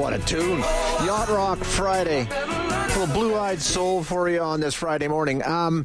what a tune. Yacht Rock Friday. A little blue-eyed soul for you on this Friday morning.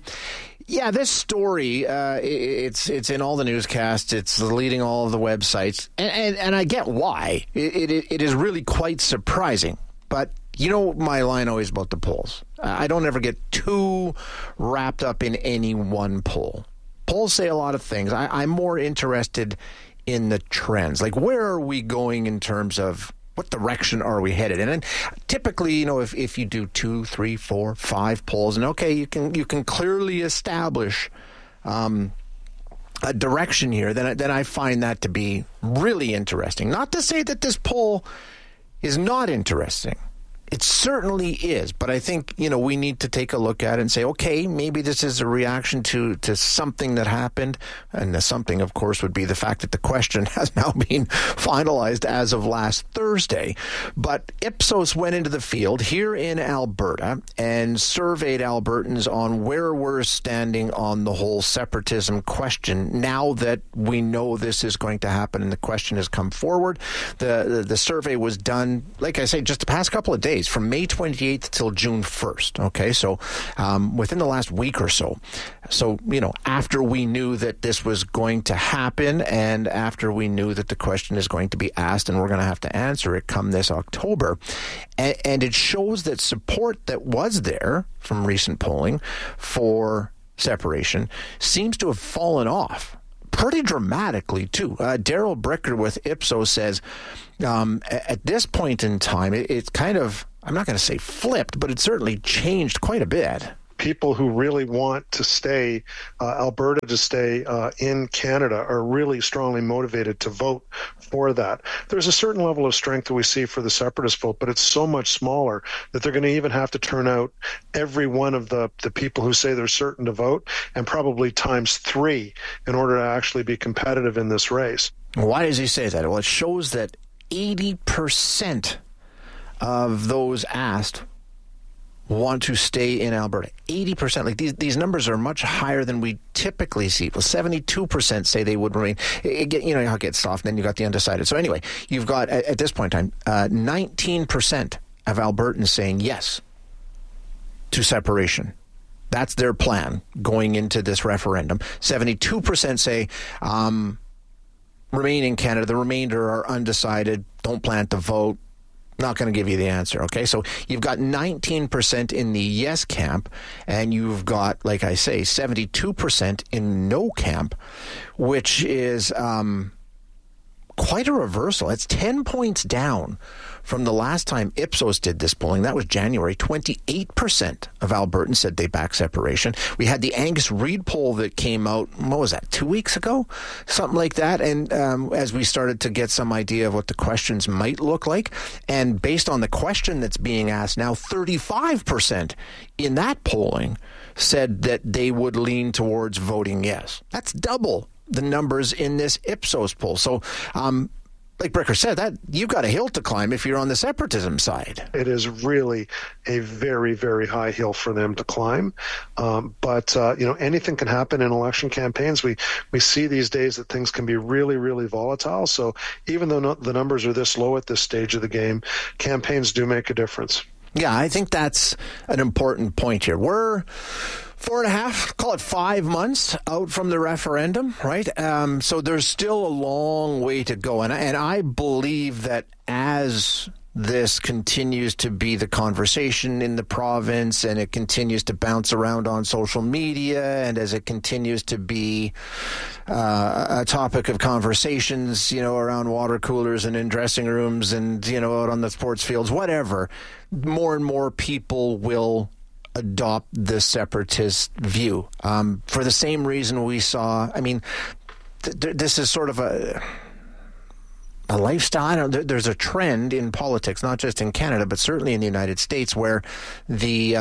This story, it's in all the newscasts. It's leading all of the websites. And I get why. It is really quite surprising. But you know my line always about the polls. I don't ever get too wrapped up in any one poll. Polls say a lot of things. I'm more interested in the trends. Like, where are we going in terms of what direction are we headed in? And typically, you know, if you do 2, 3, 4, 5 polls, and okay, you can clearly establish a direction here, then I find that to be really interesting. Not to say that this poll is not interesting. It certainly is, but I think, you know, we need to take a look at it and say, okay, maybe this is a reaction to something that happened, and the something, of course, would be the fact that the question has now been finalized as of last Thursday. But Ipsos went into the field here in Alberta and surveyed Albertans on where we're standing on the whole separatism question now that we know this is going to happen and the question has come forward. The survey was done, like I say, just the past couple of days, from May 28th till June 1st. Okay, so within the last week or so. So, you know, after we knew that this was going to happen and after we knew that the question is going to be asked and we're going to have to answer it come this October. And it shows that support that was there from recent polling for separation seems to have fallen off pretty dramatically, too. Daryl Bricker with Ipsos says at this point in time, it's kind of, I'm not going to say flipped, but it certainly changed quite a bit. People who really want to stay, Alberta to stay in Canada, are really strongly motivated to vote for that. There's a certain level of strength that we see for the separatist vote, but it's so much smaller that they're going to even have to turn out every one of the people who say they're certain to vote, and probably times 3 in order to actually be competitive in this race. Why does he say that? Well, it shows that 80% of those asked want to stay in Alberta. 80%. Like these numbers are much higher than we typically see. Well, 72% say they would remain. You know how it gets soft, and then you got the undecided. So anyway, you've got, at this point in time, 19% of Albertans saying yes to separation. That's their plan going into this referendum. 72% say remain in Canada. The remainder are undecided, don't plan to vote. Not going to give you the answer, okay? So you've got 19% in the yes camp, and you've got, like I say, 72% in no camp, which is quite a reversal. It's 10 points down from the last time Ipsos did this polling. That was January. 28% of Albertans said they back separation. We had the Angus Reid poll that came out, what was that, 2 weeks ago? Something like that. And as we started to get some idea of what the questions might look like, and based on the question that's being asked now, 35% in that polling said that they would lean towards voting yes. That's double the numbers in this Ipsos poll. So, like Bricker said, that you've got a hill to climb if you're on the separatism side. It is really a very, very high hill for them to climb. But anything can happen in election campaigns. We see these days that things can be really, really volatile. So even though the numbers are this low at this stage of the game, campaigns do make a difference. Yeah, I think that's an important point here. We're 4.5, call it 5 months out from the referendum, right? So there's still a long way to go. And I believe that as this continues to be the conversation in the province and it continues to bounce around on social media, and as it continues to be a topic of conversations, you know, around water coolers and in dressing rooms and, you know, out on the sports fields, whatever, more and more people will adopt the separatist view. For the same reason we saw, I mean, this is sort of a lifestyle. I don't know, there's a trend in politics, not just in Canada, but certainly in the United States, where these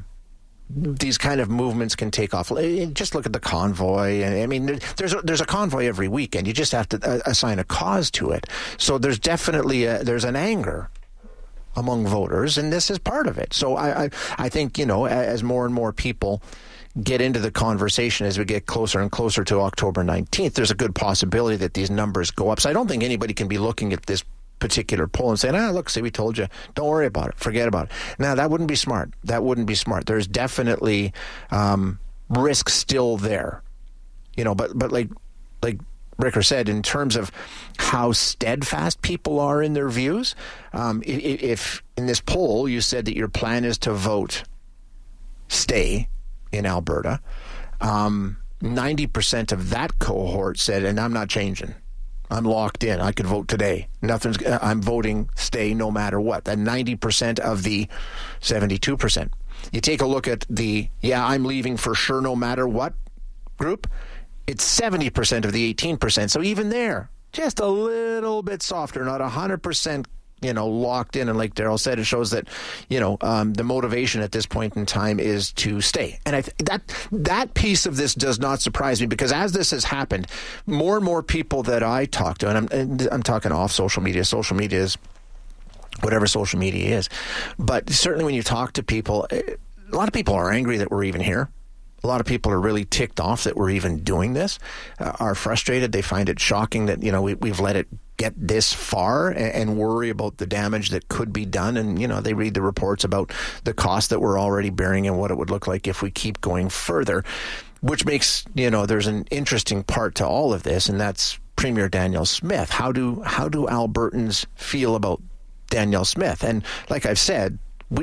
kind of movements can take off. Just look at the convoy. I mean, there's a convoy every weekend. You just have to assign a cause to it. So there's definitely there's an anger among voters, and this is part of it. So I think, you know, as more and more people get into the conversation as we get closer and closer to October 19th, there's a good possibility that these numbers go up. So I don't think anybody can be looking at this particular poll and saying, look, see, we told you, don't worry about it, forget about it. Now, that wouldn't be smart. There's definitely risk still there, but like Ricker said, in terms of how steadfast people are in their views, if in this poll you said that your plan is to vote stay in Alberta, 90% of that cohort said, and I'm not changing. I'm locked in. I could vote today. I'm voting stay no matter what. That 90% of the 72%. You take a look at the, I'm leaving for sure no matter what group, it's 70% of the 18%. So even there, just a little bit softer, not 100%, locked in. And like Daryl said, it shows that, the motivation at this point in time is to stay. And that piece of this does not surprise me, because as this has happened, more and more people that I talk to, and I'm talking off social media is whatever social media is, but certainly when you talk to people, a lot of people are angry that we're even here. A lot of people are really ticked off that we're even doing this, are frustrated. They find it shocking that, we've let it get this far and worry about the damage that could be done. And, they read the reports about the cost that we're already bearing and what it would look like if we keep going further, which makes, there's an interesting part to all of this, and that's Premier Danielle Smith. How do Albertans feel about Danielle Smith? And like I've said,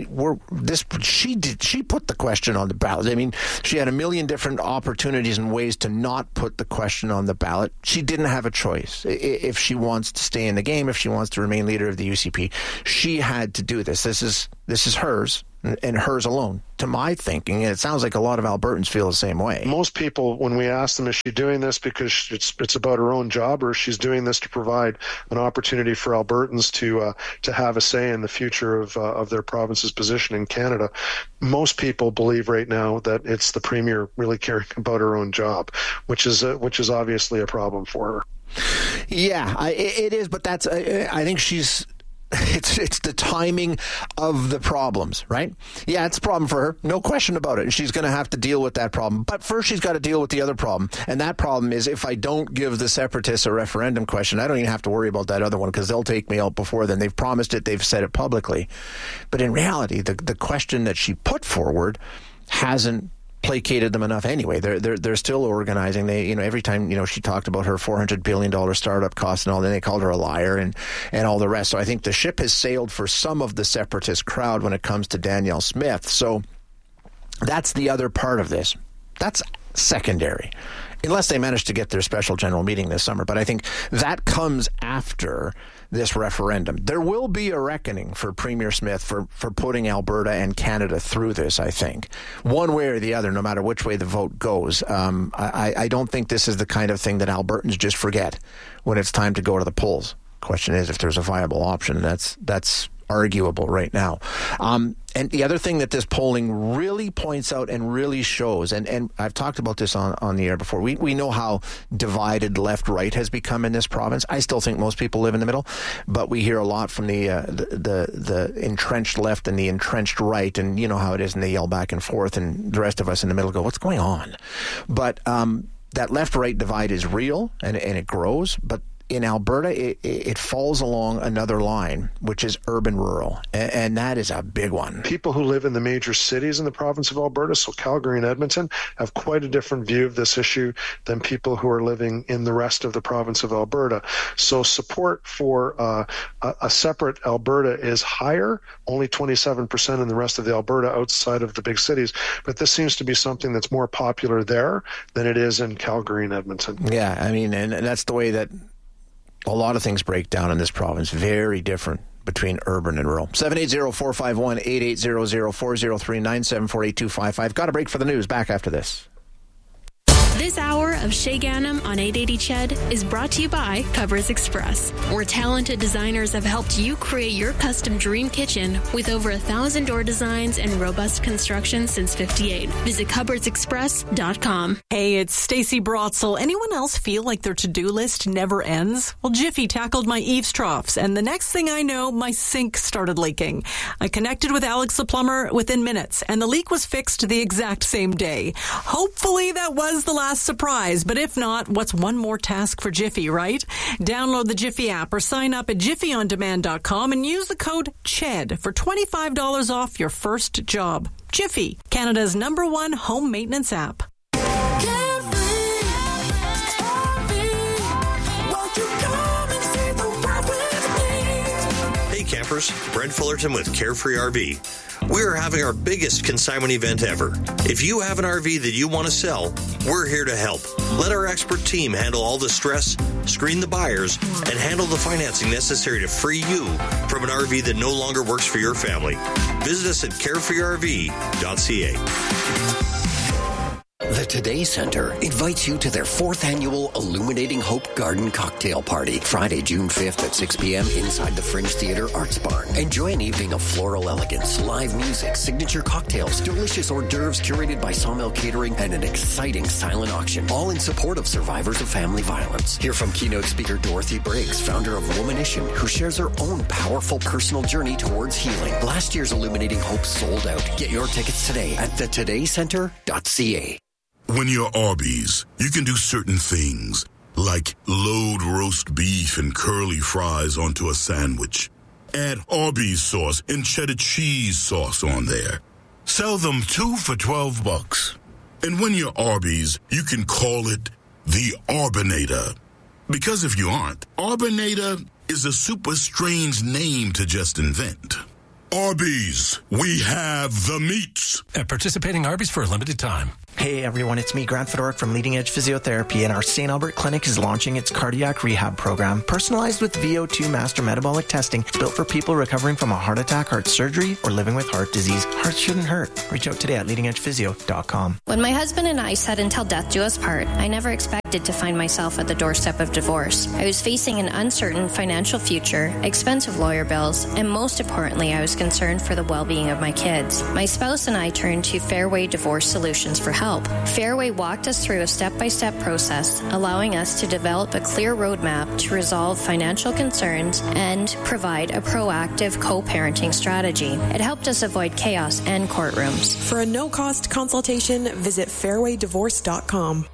she put the question on the ballot. I mean, she had a million different opportunities and ways to not put the question on the ballot. She didn't have a choice. If she wants to stay in the game, if she wants to remain leader of the UCP, she had to do this. This is hers and hers alone, to my thinking. And it sounds like a lot of Albertans feel the same way. Most people, when we ask them, is she doing this because it's about her own job, or she's doing this to provide an opportunity for Albertans to have a say in the future of their province's position in Canada? Most people believe right now that it's the Premier really caring about her own job, which is obviously a problem for her. Yeah, it is, but that's I think she's. It's the timing of the problems, right? Yeah, it's a problem for her. No question about it. And she's going to have to deal with that problem. But first, she's got to deal with the other problem. And that problem is, if I don't give the separatists a referendum question, I don't even have to worry about that other one, because they'll take me out before then. They've promised it. They've said it publicly. But in reality, the question that she put forward hasn't placated them enough anyway. They're still organizing. They, every time, she talked about her $400 billion startup cost and all, then they called her a liar and all the rest. So I think the ship has sailed for some of the separatist crowd when it comes to Danielle Smith. So that's the other part of this. That's secondary, unless they manage to get their special general meeting this summer. But I think that comes after this referendum. There will be a reckoning for Premier Smith for putting Alberta and Canada through this, I think. One way or the other, no matter which way the vote goes. I don't think this is the kind of thing that Albertans just forget when it's time to go to the polls. Question is if there's a viable option. That's arguable right now. And the other thing that this polling really points out and really shows, and I've talked about this on the air before, we know how divided left-right has become in this province. I still think most people live in the middle, but we hear a lot from the entrenched left and the entrenched right, and you know how it is, and they yell back and forth, and the rest of us in the middle go, what's going on? But that left-right divide is real, and it grows, but in Alberta, it falls along another line, which is urban-rural, and that is a big one. People who live in the major cities in the province of Alberta, so Calgary and Edmonton, have quite a different view of this issue than people who are living in the rest of the province of Alberta. So support for a separate Alberta is higher, only 27% in the rest of the Alberta outside of the big cities, but this seems to be something that's more popular there than it is in Calgary and Edmonton. Yeah, I mean, and that's the way that a lot of things break down in this province. Very different between urban and rural. 780-451-8800, 403-974-8255. Got a break for the news. Back after this. This hour of Shay Ganem on 880 CHED is brought to you by Cupboards Express, where talented designers have helped you create your custom dream kitchen with over 1,000 door designs and robust construction since '58. Visit cupboardsexpress.com. Hey, it's Stacey Brotzel. Anyone else feel like their to-do list never ends? Well, Jiffy tackled my eaves troughs, and the next thing I know, my sink started leaking. I connected with Alex the plumber within minutes, and the leak was fixed the exact same day. Hopefully that was the last last surprise, but if not, what's one more task for Jiffy, right? Download the Jiffy app or sign up at jiffyondemand.com and use the code CHED for $25 off your first job. Jiffy, Canada's #1 home maintenance app. Hey campers, Brent Fullerton with Carefree RV. We're having our biggest consignment event ever. If you have an RV that you want to sell, we're here to help. Let our expert team handle all the stress, screen the buyers, and handle the financing necessary to free you from an RV that no longer works for your family. Visit us at carefreerv.ca. The Today Center invites you to their 4th annual Illuminating Hope Garden Cocktail Party, Friday, June 5th at 6 p.m. inside the Fringe Theatre Arts Barn. Enjoy an evening of floral elegance, live music, signature cocktails, delicious hors d'oeuvres curated by Sawmill Catering, and an exciting silent auction, all in support of survivors of family violence. Hear from keynote speaker Dorothy Briggs, founder of Womanition, who shares her own powerful personal journey towards healing. Last year's Illuminating Hope sold out. Get your tickets today at thetodaycenter.ca. When you're Arby's, you can do certain things, like load roast beef and curly fries onto a sandwich. Add Arby's sauce and cheddar cheese sauce on there. Sell them 2 for $12. And when you're Arby's, you can call it the Arbinator. Because if you aren't, Arbinator is a super strange name to just invent. Arby's, we have the meats. At participating Arby's for a limited time. Hey everyone, it's me, Grant Fedoruk from Leading Edge Physiotherapy, and our St. Albert Clinic is launching its cardiac rehab program, personalized with VO2 master metabolic testing. It's built for people recovering from a heart attack, heart surgery, or living with heart disease. Hearts shouldn't hurt. Reach out today at leadingedgephysio.com. When my husband and I said until death do us part, I never expected to find myself at the doorstep of divorce. I was facing an uncertain financial future, expensive lawyer bills, and most importantly, I was concerned for the well-being of my kids. My spouse and I turned to Fairway Divorce Solutions for help. Fairway walked us through a step-by-step process, allowing us to develop a clear roadmap to resolve financial concerns and provide a proactive co-parenting strategy. It helped us avoid chaos and courtrooms. For a no-cost consultation, visit fairwaydivorce.com.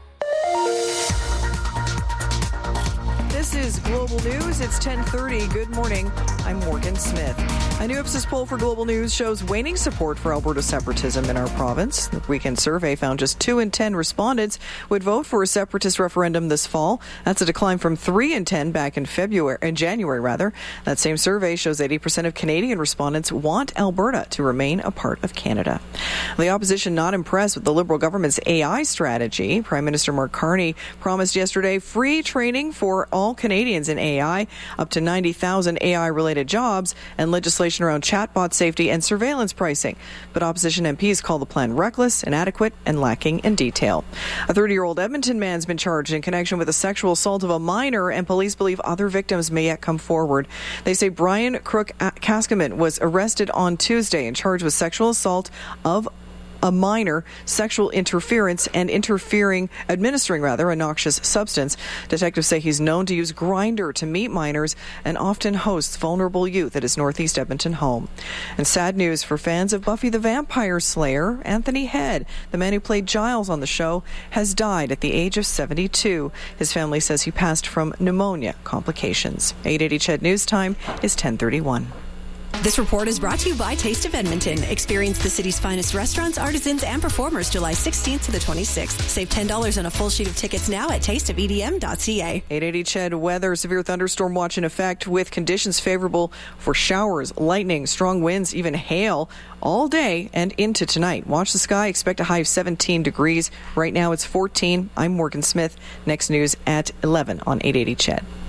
This is Global News. It's 10:30. Good morning. I'm Morgan Smith. A new Ipsos poll for Global News shows waning support for Alberta separatism in our province. The weekend survey found just 2 in 10 respondents would vote for a separatist referendum this fall. That's a decline from 3 in 10 back in January. That same survey shows 80% of Canadian respondents want Alberta to remain a part of Canada. The opposition not impressed with the Liberal government's AI strategy. Prime Minister Mark Carney promised yesterday free training for all Canadians in AI, up to 90,000 AI-related jobs, and legislation around chatbot safety and surveillance pricing. But opposition MPs call the plan reckless, inadequate, and lacking in detail. A 30-year-old Edmonton man's been charged in connection with a sexual assault of a minor, and police believe other victims may yet come forward. They say Brian Crook Kaskaman was arrested on Tuesday and charged with sexual assault of a minor, sexual interference, and administering a noxious substance. Detectives say he's known to use Grindr to meet minors and often hosts vulnerable youth at his Northeast Edmonton home. And sad news for fans of Buffy the Vampire Slayer. Anthony Head, the man who played Giles on the show, has died at the age of 72. His family says he passed from pneumonia complications. 880 CHED News Time is 10:31. This report is brought to you by Taste of Edmonton. Experience the city's finest restaurants, artisans, and performers July 16th to the 26th. Save $10 on a full sheet of tickets now at tasteofedm.ca. 880 CHED weather, severe thunderstorm watch in effect with conditions favorable for showers, lightning, strong winds, even hail all day and into tonight. Watch the sky. Expect a high of 17 degrees. Right now it's 14. I'm Morgan Smith. Next news at 11 on 880 CHED.